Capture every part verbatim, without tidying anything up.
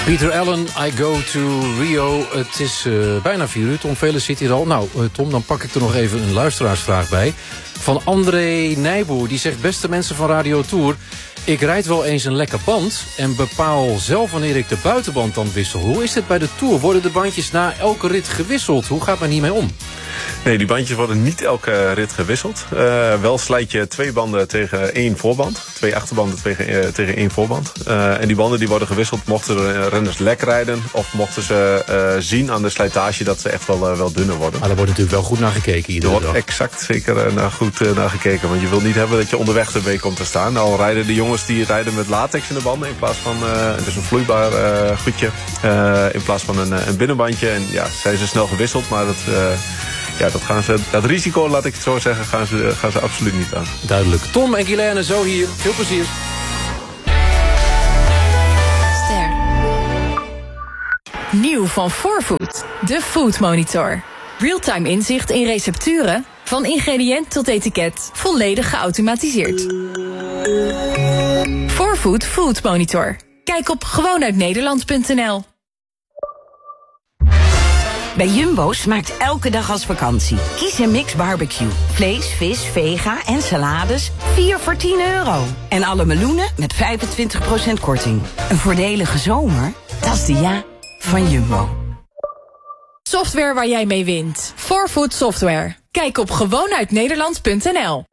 Peter Allen, I Go to Rio. Het is uh, bijna vier uur. Tom Velers zit hier al. Nou, uh, Tom, dan pak ik er nog even een luisteraarsvraag bij. Van André Nijboer. Die zegt, beste mensen van Radio Tour, ik rijd wel eens een lekker band en bepaal zelf wanneer ik de buitenband dan wissel. Hoe is het bij de Tour? Worden de bandjes na elke rit gewisseld? Hoe gaat men hiermee om? Nee, die bandjes worden niet elke rit gewisseld. Uh, wel slijt je twee banden tegen één voorband. Twee achterbanden tegen, uh, tegen één voorband. Uh, en die banden die worden gewisseld mochten de renners lek rijden, of mochten ze uh, zien aan de slijtage dat ze echt wel, uh, wel dunner worden. Maar daar wordt natuurlijk wel goed naar gekeken iedere Er wordt dag. exact zeker uh, naar goed uh, naar gekeken. Want je wilt niet hebben dat je onderweg erbij komt te staan. Al rijden de jongens die rijden met latex in de banden in plaats van uh, het is een vloeibaar uh, goedje. Uh, in plaats van een, een binnenbandje. En ja, zijn ze snel gewisseld, maar dat... Uh, Ja, dat, gaan ze, dat risico, laat ik het zo zeggen, gaan ze, gaan ze absoluut niet aan. Duidelijk. Tom en Guilaine zo hier. Veel plezier. Ster. Nieuw van Fourfood. De Food Monitor. Realtime inzicht in recepturen. Van ingrediënt tot etiket. Volledig geautomatiseerd. Fourfood Food Monitor. Kijk op gewoon uit nederland punt n l. Bij Jumbo smaakt elke dag als vakantie. Kies een mix barbecue. Vlees, vis, vega en salades. vier voor tien euro. En alle meloenen met vijfentwintig procent korting. Een voordelige zomer? Dat is de ja van Jumbo. Software waar jij mee wint. Fourfood Software. Kijk op gewoon uit nederland punt n l.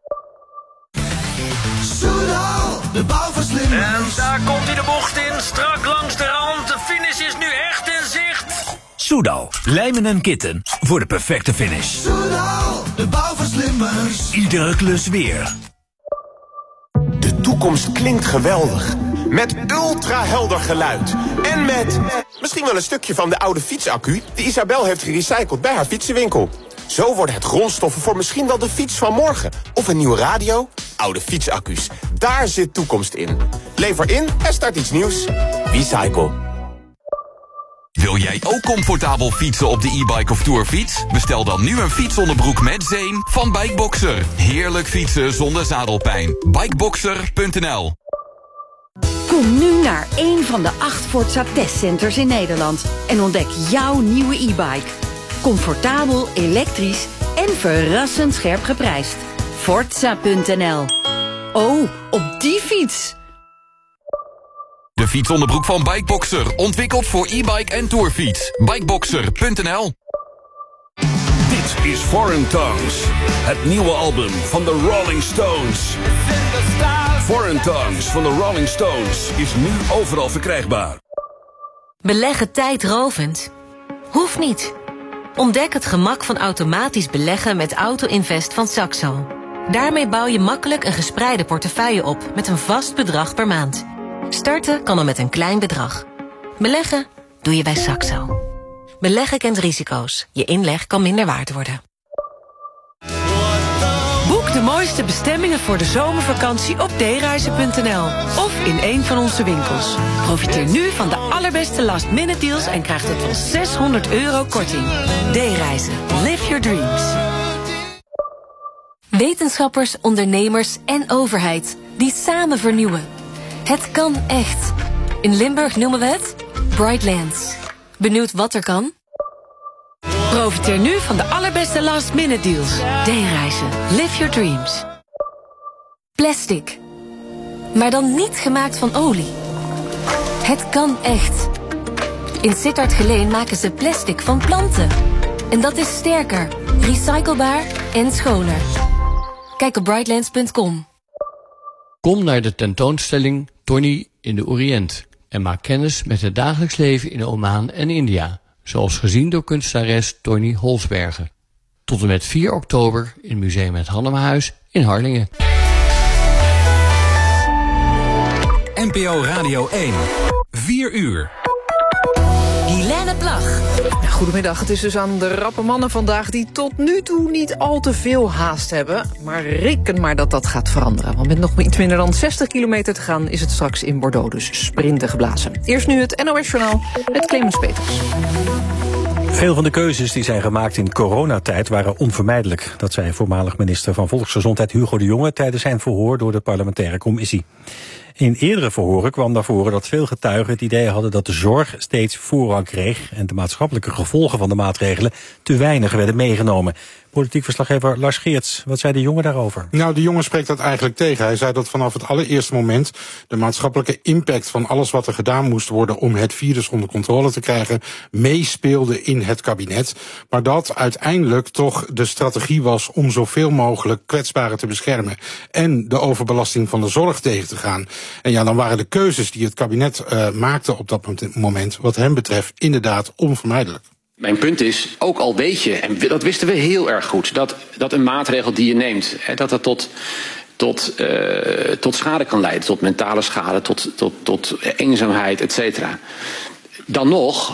Soudal, de bouwverslimmers. En daar komt hij de bocht in, strak langs de rand. De finish is nu echt in zicht. Soudal, lijmen en kitten voor de perfecte finish. Soudal, de bouwverslimmers. Iedere klus weer. De toekomst klinkt geweldig. Met ultra-helder geluid. En met misschien wel een stukje van de oude fietsaccu die Isabel heeft gerecycled bij haar fietsenwinkel. Zo worden het grondstoffen voor misschien wel de fiets van morgen. Of een nieuwe radio. Oude fietsaccu's. Daar zit toekomst in. Lever in en start iets nieuws. Recycle. Wil jij ook comfortabel fietsen op de e-bike of tourfiets? Bestel dan nu een fietsonderbroek met zeem van Bikeboxer. Heerlijk fietsen zonder zadelpijn. Bikeboxer punt n l. Kom nu naar een van de acht Forza testcenters in Nederland en ontdek jouw nieuwe e-bike. Comfortabel, elektrisch en verrassend scherp geprijsd. Forza punt n l. Oh, op die fiets! De fietsonderbroek van Bikeboxer. Ontwikkeld voor e-bike en tourfiets. Bikeboxer punt n l. Dit is Foreign Tongues. Het nieuwe album van de Rolling Stones. Foreign Tongues van de Rolling Stones is nu overal verkrijgbaar. Beleggen tijdrovend? Hoeft niet. Ontdek het gemak van automatisch beleggen met Auto-Invest van Saxo. Daarmee bouw je makkelijk een gespreide portefeuille op met een vast bedrag per maand. Starten kan al met een klein bedrag. Beleggen doe je bij Saxo. Beleggen kent risico's. Je inleg kan minder waard worden. Boek de mooiste bestemmingen voor de zomervakantie op d reizen punt n l of in een van onze winkels. Profiteer nu van de allerbeste last-minute deals en krijg tot wel zeshonderd euro korting. D-reizen. Live your dreams. Wetenschappers, ondernemers en overheid die samen vernieuwen. Het kan echt. In Limburg noemen we het Brightlands. Benieuwd wat er kan? Profiteer nu van de allerbeste last-minute deals. D-reizen. Live your dreams. Plastic. Maar dan niet gemaakt van olie. Het kan echt. In Sittard Geleen maken ze plastic van planten. En dat is sterker, recyclebaar en schoner. Kijk op brightlands punt com. Kom naar de tentoonstelling Tony in de Oriënt en maak kennis met het dagelijks leven in Oman en India, zoals gezien door kunstenares Tony Holsbergen. Tot en met vier oktober in Museum het Hannemahuis in Harlingen. N P O Radio één. vier uur. Guilaine Plag. Goedemiddag, het is dus aan de rappe mannen vandaag die tot nu toe niet al te veel haast hebben. Maar reken maar dat dat gaat veranderen. Want met nog iets minder dan zestig kilometer te gaan is het straks in Bordeaux dus sprinten geblazen. Eerst nu het N O S-journaal met Clemens Peters. Veel van de keuzes die zijn gemaakt in coronatijd waren onvermijdelijk. Dat zei voormalig minister van Volksgezondheid Hugo de Jonge tijdens zijn verhoor door de parlementaire commissie. In eerdere verhoren kwam naar voren dat veel getuigen het idee hadden dat de zorg steeds voorrang kreeg en de maatschappelijke gevolgen van de maatregelen te weinig werden meegenomen. Politiek verslaggever Lars Geerts, wat zei de jongen daarover? Nou, de jongen spreekt dat eigenlijk tegen. Hij zei dat vanaf het allereerste moment de maatschappelijke impact van alles wat er gedaan moest worden om het virus onder controle te krijgen, meespeelde in het kabinet. Maar dat uiteindelijk toch de strategie was om zoveel mogelijk kwetsbaren te beschermen en de overbelasting van de zorg tegen te gaan. En ja, dan waren de keuzes die het kabinet uh, maakte op dat moment, wat hem betreft, inderdaad onvermijdelijk. Mijn punt is, ook al weet je, en dat wisten we heel erg goed, dat, dat een maatregel die je neemt, hè, dat dat tot, tot, uh, tot schade kan leiden, tot mentale schade, tot, tot, tot eenzaamheid, et cetera. Dan nog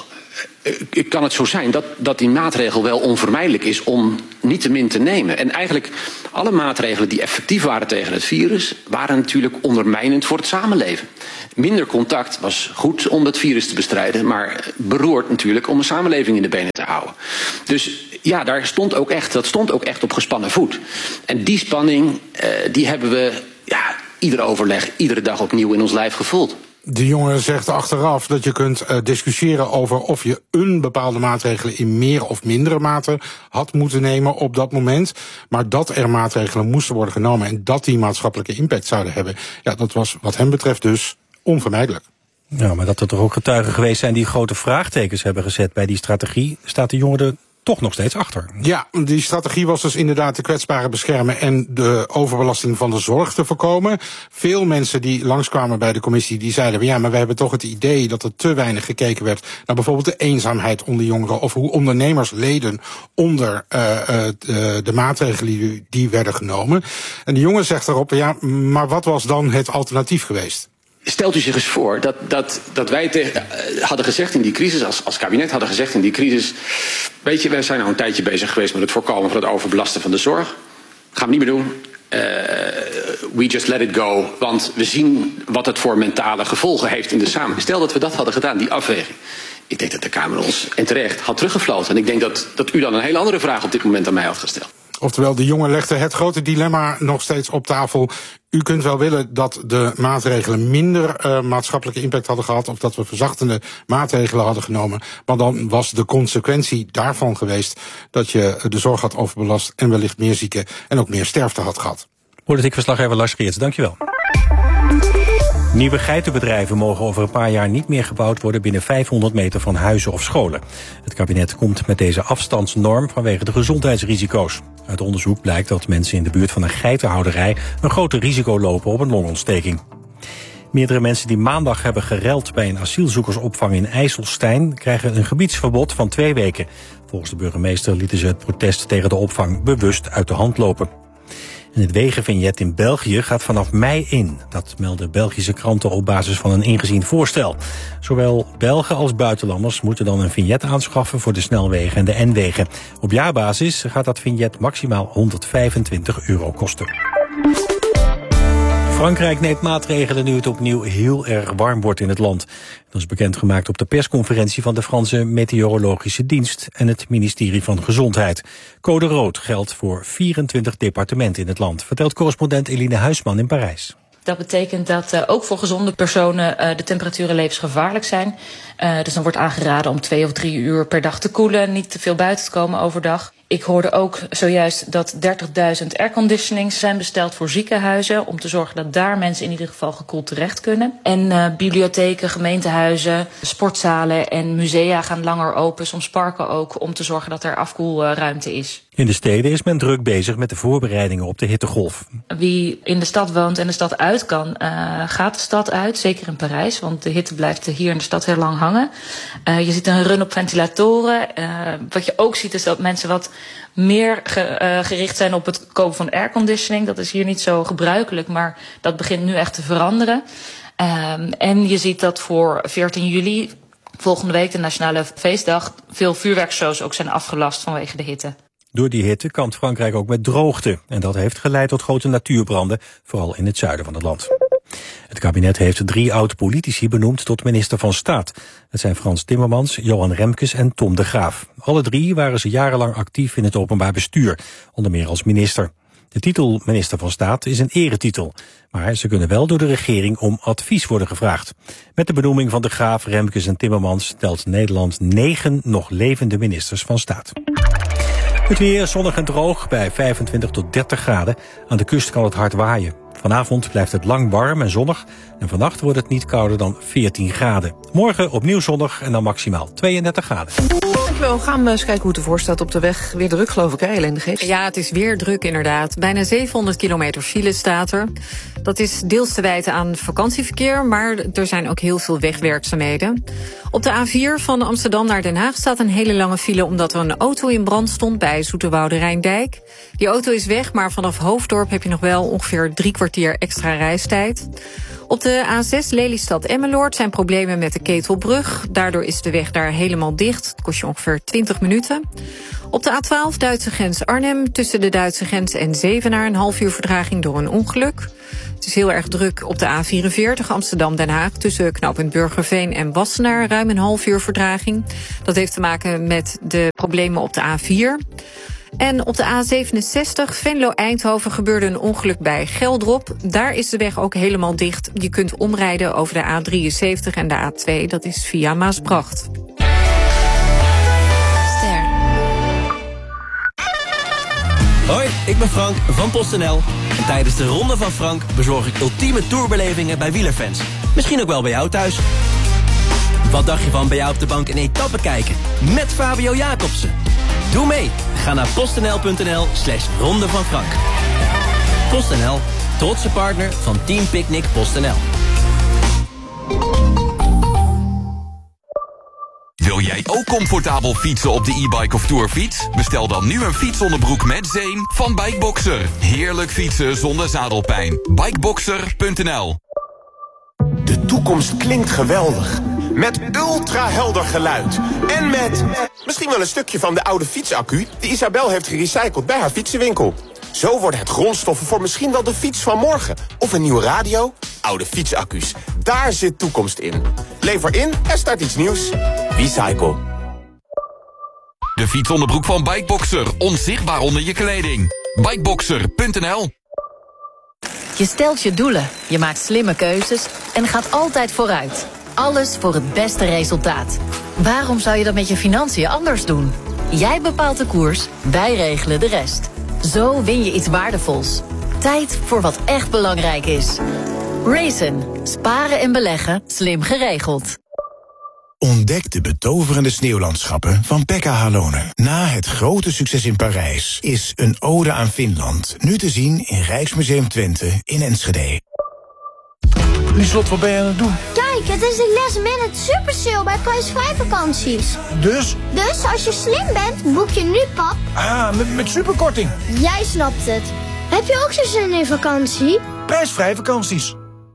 uh, kan het zo zijn dat, dat die maatregel wel onvermijdelijk is om niettemin te nemen. En eigenlijk alle maatregelen die effectief waren tegen het virus, waren natuurlijk ondermijnend voor het samenleven. Minder contact was goed om het virus te bestrijden, maar beroerd natuurlijk om een samenleving in de benen te houden. Dus ja, daar stond ook echt, dat stond ook echt op gespannen voet. En die spanning, uh, die hebben we ja, ieder overleg, iedere dag opnieuw in ons lijf gevoeld. De jongen zegt achteraf dat je kunt uh, discussiëren over of je een bepaalde maatregelen in meer of mindere mate had moeten nemen op dat moment. Maar dat er maatregelen moesten worden genomen en dat die maatschappelijke impact zouden hebben, ja, dat was wat hem betreft dus onvermijdelijk. Ja, maar dat er toch ook getuigen geweest zijn die grote vraagtekens hebben gezet bij die strategie, staat de jongen er toch nog steeds achter. Ja, die strategie was dus inderdaad de kwetsbaren beschermen en de overbelasting van de zorg te voorkomen. Veel mensen die langskwamen bij de commissie, die zeiden, ja, maar we hebben toch het idee dat er te weinig gekeken werd naar bijvoorbeeld de eenzaamheid onder jongeren of hoe ondernemers leden onder uh, uh, de maatregelen die, die werden genomen. En de jongen zegt daarop, ja, maar wat was dan het alternatief geweest? Stelt u zich eens voor dat, dat, dat wij tegen, uh, hadden gezegd in die crisis, als, als kabinet hadden gezegd in die crisis, weet je, wij zijn nou een tijdje bezig geweest met het voorkomen van het overbelasten van de zorg. Gaan we niet meer doen. Uh, we just let it go, want we zien wat het voor mentale gevolgen heeft in de samenleving. Stel dat we dat hadden gedaan, die afweging. Ik denk dat de Kamer ons, en terecht, had teruggefloten. En ik denk dat, dat u dan een hele andere vraag op dit moment aan mij had gesteld. Oftewel, de jongen legde het grote dilemma nog steeds op tafel. U kunt wel willen dat de maatregelen minder uh, maatschappelijke impact hadden gehad, of dat we verzachtende maatregelen hadden genomen. Maar dan was de consequentie daarvan geweest dat je de zorg had overbelast en wellicht meer zieken en ook meer sterfte had gehad. Politiek verslaggever Lars Geerts, dankjewel. Nieuwe geitenbedrijven mogen over een paar jaar niet meer gebouwd worden binnen vijfhonderd meter van huizen of scholen. Het kabinet komt met deze afstandsnorm vanwege de gezondheidsrisico's. Uit onderzoek blijkt dat mensen in de buurt van een geitenhouderij een groter risico lopen op een longontsteking. Meerdere mensen die maandag hebben gereld bij een asielzoekersopvang in IJsselstein krijgen een gebiedsverbod van twee weken. Volgens de burgemeester lieten ze het protest tegen de opvang bewust uit de hand lopen. En het wegenvignet in België gaat vanaf mei in. Dat melden Belgische kranten op basis van een ingezien voorstel. Zowel Belgen als buitenlanders moeten dan een vignet aanschaffen voor de snelwegen en de N-wegen. Op jaarbasis gaat dat vignet maximaal honderdvijfentwintig euro kosten. Frankrijk neemt maatregelen nu het opnieuw heel erg warm wordt in het land. Dat is bekendgemaakt op de persconferentie van de Franse Meteorologische Dienst en het ministerie van Gezondheid. Code rood geldt voor vierentwintig departementen in het land, vertelt correspondent Eline Huisman in Parijs. Dat betekent dat uh, ook voor gezonde personen uh, de temperaturen levensgevaarlijk zijn. Uh, dus dan wordt aangeraden om twee of drie uur per dag te koelen, niet te veel buiten te komen overdag. Ik hoorde ook zojuist dat dertigduizend airconditionings zijn besteld voor ziekenhuizen, om te zorgen dat daar mensen in ieder geval gekoeld terecht kunnen. En uh, bibliotheken, gemeentehuizen, sportzalen en musea gaan langer open, soms parken ook, om te zorgen dat er afkoelruimte is. In de steden is men druk bezig met de voorbereidingen op de hittegolf. Wie in de stad woont en de stad uit kan, uh, gaat de stad uit. Zeker in Parijs, want de hitte blijft hier in de stad heel lang hangen. Uh, je ziet een run op ventilatoren. Uh, wat je ook ziet is dat mensen wat meer ge, uh, gericht zijn op het kopen van airconditioning. Dat is hier niet zo gebruikelijk, maar dat begint nu echt te veranderen. Uh, en je ziet dat voor veertien juli, volgende week de Nationale Feestdag, veel vuurwerkshows ook zijn afgelast vanwege de hitte. Door die hitte kampt Frankrijk ook met droogte. En dat heeft geleid tot grote natuurbranden, vooral in het zuiden van het land. Het kabinet heeft drie oud-politici benoemd tot minister van Staat. Het zijn Frans Timmermans, Johan Remkes en Tom de Graaf. Alle drie waren ze jarenlang actief in het openbaar bestuur, onder meer als minister. De titel minister van Staat is een eretitel, maar ze kunnen wel door de regering om advies worden gevraagd. Met de benoeming van De Graaf, Remkes en Timmermans telt Nederland negen nog levende ministers van Staat. Het weer zonnig en droog bij vijfentwintig tot dertig graden. Aan de kust kan het hard waaien. Vanavond blijft het lang warm en zonnig. En vannacht wordt het niet kouder dan veertien graden. Morgen opnieuw zonnig en dan maximaal tweeëndertig graden. We gaan eens kijken hoe het ervoor staat op de weg. Weer druk, geloof ik, hè, Helene de Geest? Ja, het is weer druk inderdaad. Bijna zevenhonderd kilometer file staat er. Dat is deels te wijten aan vakantieverkeer, maar er zijn ook heel veel wegwerkzaamheden. Op de A vier van Amsterdam naar Den Haag staat een hele lange file omdat er een auto in brand stond bij Zoeterwoude-Rijndijk. Die auto is weg, maar vanaf Hoofddorp heb je nog wel ongeveer drie kwartier extra reistijd. Op de A zes Lelystad-Emmeloord zijn problemen met de Ketelbrug. Daardoor is de weg daar helemaal dicht. Het kost je ongeveer twintig minuten. Op de A twaalf Duitse grens Arnhem tussen de Duitse grens en Zevenaar een half uur vertraging door een ongeluk. Het is heel erg druk op de A vierenveertig Amsterdam-Den Haag tussen knooppunt Burgerveen en Wassenaar ruim een half uur vertraging. Dat heeft te maken met de problemen op de A vier. En op de A zevenenzestig Venlo-Eindhoven gebeurde een ongeluk bij Geldrop. Daar is de weg ook helemaal dicht. Je kunt omrijden over de A drieënzeventig en de A twee. Dat is via Maasbracht. Ster. Hoi, ik ben Frank van PostNL. En tijdens de Ronde van Frank bezorg ik ultieme tourbelevingen bij wielerfans. Misschien ook wel bij jou thuis. Wat dacht je van bij jou op de bank een etappe kijken? Met Fabio Jacobsen. Doe mee. Ga naar postnl.nl slash Ronde van Frank. PostNL, trotse partner van Team Picnic PostNL. Wil jij ook comfortabel fietsen op de e-bike of tourfiets? Bestel dan nu een fietsonderbroek met zeem van Bikeboxer. Heerlijk fietsen zonder zadelpijn. Bikeboxer punt n l. De toekomst klinkt geweldig. Met ultrahelder geluid. En met misschien wel een stukje van de oude fietsaccu die Isabel heeft gerecycled bij haar fietsenwinkel. Zo worden het grondstoffen voor misschien wel de fiets van morgen. Of een nieuwe radio. Oude fietsaccu's. Daar zit toekomst in. Lever in en start iets nieuws. Recycle. De fietsonderbroek van Bikeboxer. Onzichtbaar onder je kleding. Bikeboxer punt n l. Je stelt je doelen, je maakt slimme keuzes en gaat altijd vooruit. Alles voor het beste resultaat. Waarom zou je dat met je financiën anders doen? Jij bepaalt de koers, wij regelen de rest. Zo win je iets waardevols. Tijd voor wat echt belangrijk is. Raisin. Sparen en beleggen, slim geregeld. Ontdek de betoverende sneeuwlandschappen van Pekka Halonen. Na het grote succes in Parijs is Een Ode aan Finland nu te zien in Rijksmuseum Twente in Enschede. Lieslot, wat ben je aan het doen? Kijk, het is de last minute super sale bij prijsvrij vakanties. Dus? Dus als je slim bent, boek je nu, pap. Ah, met, met superkorting. Jij snapt het. Heb je ook zo'n zin in vakantie? Prijsvrij vakanties.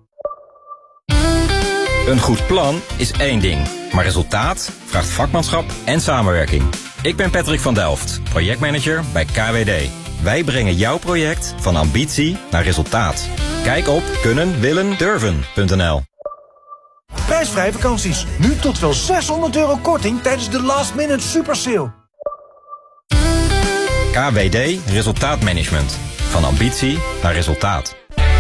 Een goed plan is één ding, maar resultaat vraagt vakmanschap en samenwerking. Ik ben Patrick van Delft, projectmanager bij K W D. Wij brengen jouw project van ambitie naar resultaat. Kijk op kunnen willen durven punt n l. Prijsvrij vakanties. Nu tot wel zeshonderd euro korting tijdens de last minute super sale. K W D Resultaatmanagement. Van ambitie naar resultaat.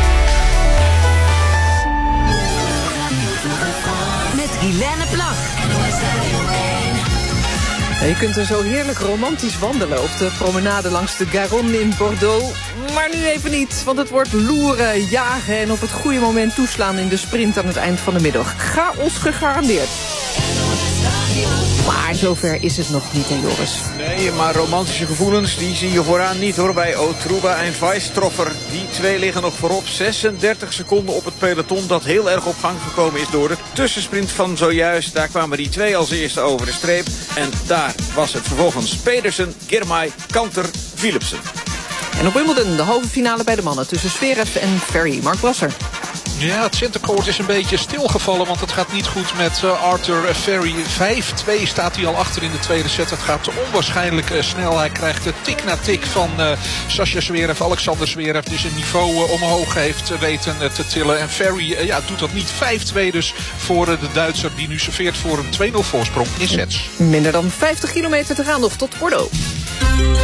Met Guilaine Plag. Je kunt er zo heerlijk romantisch wandelen op de promenade langs de Garonne in Bordeaux. Maar nu even niet, want het wordt loeren, jagen en op het goede moment toeslaan in de sprint aan het eind van de middag. Chaos gegarandeerd. Maar zover is het nog niet, hè Joris? Nee, maar romantische gevoelens, die zie je vooraan niet hoor bij Otruba en Weisstroffer. Die twee liggen nog voorop, zesendertig seconden op het peloton dat heel erg op gang gekomen is door de tussensprint van zojuist. Daar kwamen die twee als eerste over de streep. En daar was het vervolgens Pedersen, Girmay, Kanter, Philipsen. En op Wimbledon de halve finale bij de mannen tussen Zverev en Ferry. Mark Brasser. Ja, het centercourt is een beetje stilgevallen, want het gaat niet goed met uh, Arthur Ferry. vijf twee staat hij al achter in de tweede set. Het gaat onwaarschijnlijk uh, snel. Hij krijgt uh, tik na tik van uh, Sascha Zverev, Alexander Zverev, die zijn niveau uh, omhoog heeft uh, weten uh, te tillen. En Ferry uh, ja, doet dat niet. vijf twee dus voor uh, de Duitser, die nu serveert voor een twee nul voorsprong in sets. Minder dan vijftig kilometer te gaan nog tot Bordeaux.